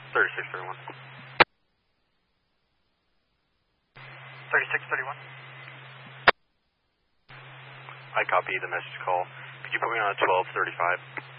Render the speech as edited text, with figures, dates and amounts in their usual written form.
3631. 3631. I copy the message call. Could you put me on a 1235?